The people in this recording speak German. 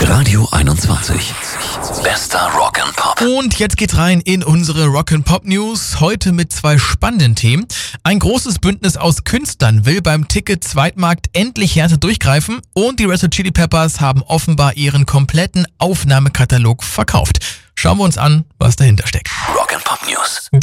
Radio 21. Bester Rock'n'Pop. Und jetzt geht's rein in unsere Rock'n'Pop News. Heute mit 2 spannenden Themen. Ein großes Bündnis aus Künstlern will beim Ticket-Zweitmarkt endlich härter durchgreifen. Und die Red Hot Chili Peppers haben offenbar ihren kompletten Aufnahmekatalog verkauft. Schauen wir uns an, was dahinter steckt. Rock'n'Pop News.